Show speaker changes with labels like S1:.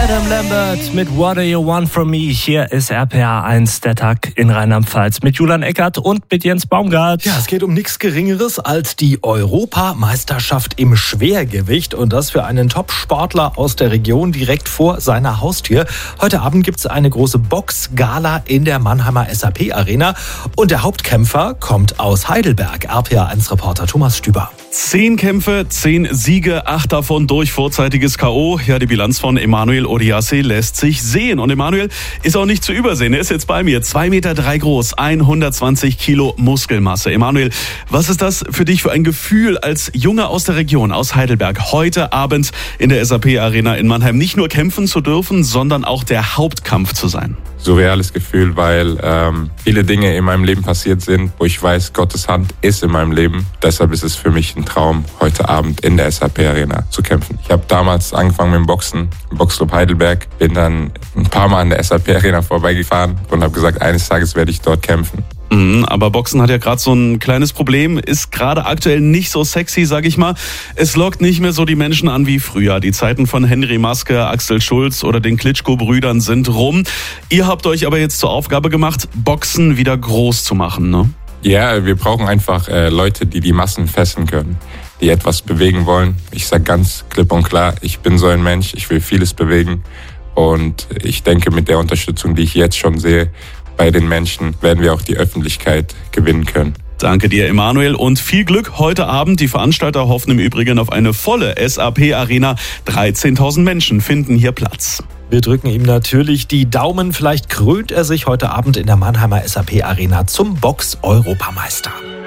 S1: Adam Lambert mit What Do You Want From Me? Hier ist RPA 1, der Tag in Rheinland-Pfalz mit Julian Eckert und mit Jens Baumgart.
S2: Ja, es geht um nichts Geringeres als die Europameisterschaft im Schwergewicht und das für einen Top-Sportler aus der Region direkt vor seiner Haustür. Heute Abend gibt es eine große Boxgala in der Mannheimer SAP-Arena und der Hauptkämpfer kommt aus Heidelberg. RPA 1-Reporter Thomas Stüber.
S3: 10 Kämpfe, 10 Siege, 8 davon durch vorzeitiges K.O. Ja, die Bilanz von Emanuel Odiase lässt sich sehen. Und Emanuel ist auch nicht zu übersehen. Er ist jetzt bei mir. 2,3 Meter groß, 120 Kilo Muskelmasse. Emanuel, was ist das für dich für ein Gefühl als Junge aus der Region, aus Heidelberg, heute Abend in der SAP-Arena in Mannheim nicht nur kämpfen zu dürfen, sondern auch der Hauptkampf zu sein?
S4: Surreales Gefühl, weil viele Dinge in meinem Leben passiert sind, wo ich weiß, Gottes Hand ist in meinem Leben. Deshalb ist es für mich ein Traum, heute Abend in der SAP-Arena zu kämpfen. Ich habe damals angefangen mit dem Boxen im Boxclub Heidelberg, bin dann ein paar Mal an der SAP-Arena vorbeigefahren und habe gesagt, eines Tages werde ich dort kämpfen.
S3: Aber Boxen hat ja gerade so ein kleines Problem, ist gerade aktuell nicht so sexy, sag ich mal. Es lockt nicht mehr so die Menschen an wie früher. Die Zeiten von Henry Maske, Axel Schulz oder den Klitschko-Brüdern sind rum. Ihr habt euch aber jetzt zur Aufgabe gemacht, Boxen wieder groß zu machen, ne?
S4: Ja, wir brauchen einfach Leute, die Massen fesseln können, die etwas bewegen wollen. Ich sage ganz klipp und klar, ich bin so ein Mensch, ich will vieles bewegen. Und ich denke, mit der Unterstützung, die ich jetzt schon sehe, bei den Menschen werden wir auch die Öffentlichkeit gewinnen können.
S3: Danke dir, Emanuel, und viel Glück heute Abend. Die Veranstalter hoffen im Übrigen auf eine volle SAP-Arena. 13.000 Menschen finden hier Platz.
S2: Wir drücken ihm natürlich die Daumen. Vielleicht krönt er sich heute Abend in der Mannheimer SAP-Arena zum Box-Europameister.